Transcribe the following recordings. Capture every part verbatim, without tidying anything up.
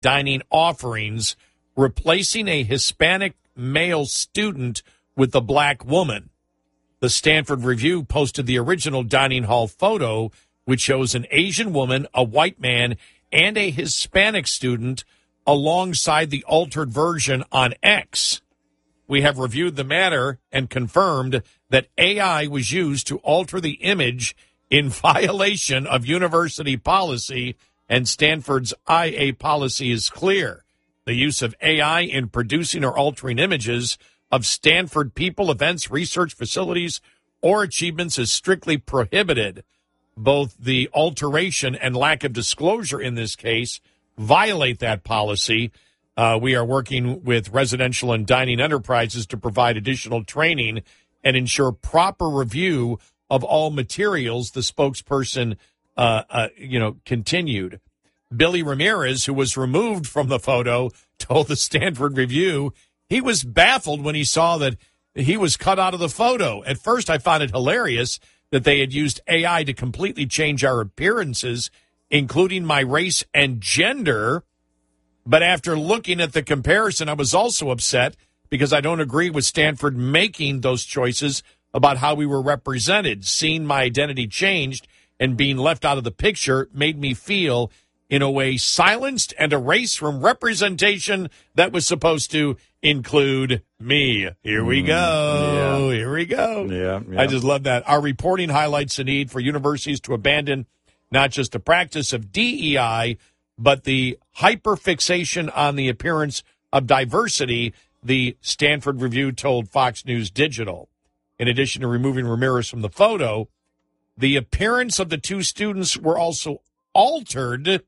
dining offerings, replacing a Hispanic male student with a black woman. The Stanford Review posted the original dining hall photo, which shows an Asian woman, a white man, and a Hispanic student alongside the altered version on X. We have reviewed the matter and confirmed that A I was used to alter the image in violation of university policy, and Stanford's I A policy is clear. The use of A I in producing or altering images of Stanford people, events, research facilities, or achievements is strictly prohibited. Both the alteration and lack of disclosure in this case violate that policy. Uh, we are working with residential and dining enterprises to provide additional training and ensure proper review of all materials, the spokesperson, uh, uh, you know, continued. Billy Ramirez, who was removed from the photo, told the Stanford Review he was baffled when he saw that he was cut out of the photo. At first, I found it hilarious that they had used A I to completely change our appearances, including my race and gender. But after looking at the comparison, I was also upset because I don't agree with Stanford making those choices about how we were represented. Seeing my identity changed and being left out of the picture made me feel, in a way, silenced and erased from representation that was supposed to include me. Here we go. Yeah. Here we go. Yeah, yeah. I just love that. Our reporting highlights the need for universities to abandon not just the practice of D E I, but the hyperfixation on the appearance of diversity, the Stanford Review told Fox News Digital. In addition to removing Ramirez from the photo, the appearance of the two students were also altered,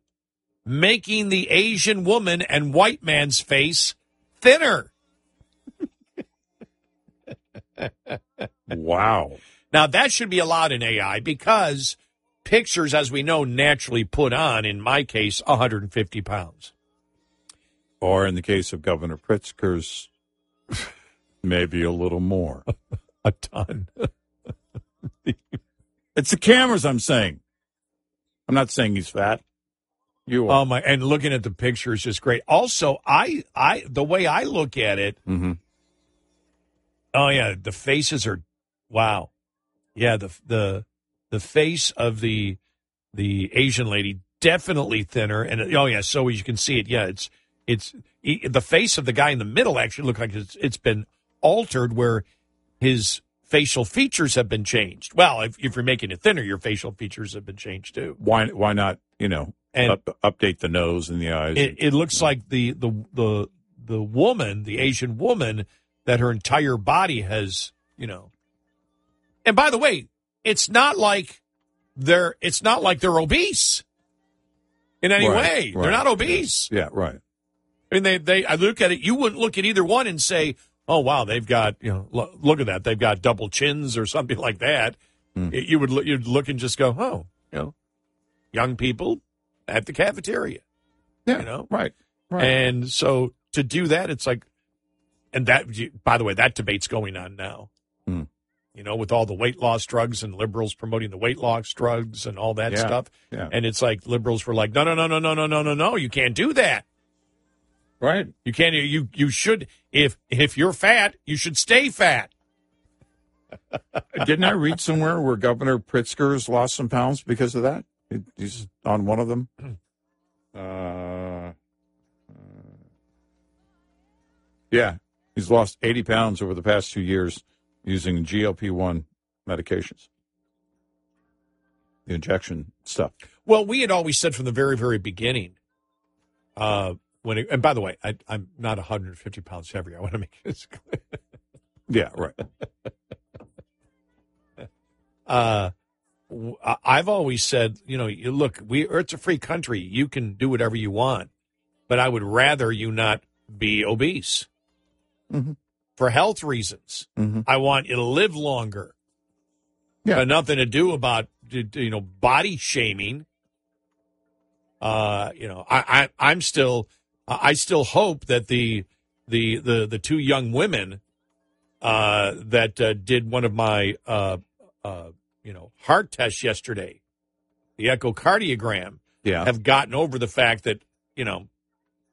making the Asian woman and white man's face thinner. Wow. Now, that should be allowed in A I because pictures, as we know, naturally put on, in my case, one hundred fifty pounds. Or in the case of Governor Pritzker's, maybe a little more. A ton. It's the cameras, I'm saying. I'm not saying he's fat. You are. Oh my! And looking at the picture is just great. Also, I, I, the way I look at it. Mm-hmm. Oh yeah, the faces are, wow. Yeah, the the the face of the the Asian lady definitely thinner, and oh yeah, so as you can see it, yeah, it's it's the face of the guy in the middle actually look like it's it's been altered where his facial features have been changed. Well, if, if you're making it thinner, your facial features have been changed too. Why why not, you know, and up, update the nose and the eyes? It, it looks like the, the the the woman, the Asian woman, that her entire body has, you know. And by the way, it's not like they're it's not like they're obese in any right, way. Right. They're not obese. Yeah, right. I mean, they they I look at it. You wouldn't look at either one and say, "Oh wow, they've got, you know, look, look at that. They've got double chins or something like that." Mm. It, you would look, you'd look and just go, "Oh, you know, young people at the cafeteria." Yeah, you know, right, right. And so to do that, it's like, and that, by the way, that debate's going on now. Mm. You know, with all the weight loss drugs and liberals promoting the weight loss drugs and all that yeah, stuff. Yeah. And it's like liberals were like, no, no, no, no, no, no, no, no, no, you can't do that. Right. You can't, you, you should, if, if you're fat, you should stay fat. Didn't I read somewhere where Governor Pritzker's lost some pounds because of that? He's on one of them. Uh, uh, yeah, he's lost eighty pounds over the past two years using G L P one medications, the injection stuff. Well, we had always said from the very, very beginning, uh, when it, and by the way, I, I'm not one hundred fifty pounds heavier. I want to make this clear. Yeah, right. uh, I've always said, you know, you look, we it's a free country. You can do whatever you want, but I would rather you not be obese mm-hmm. for health reasons. Mm-hmm. I want you to live longer. Yeah, but nothing to do about, you know, body shaming. Uh, you know, I, I I'm still I still hope that the the the the two young women uh, that uh, did one of my uh, uh, you know heart tests yesterday, the echocardiogram, yeah. have gotten over the fact that, you know,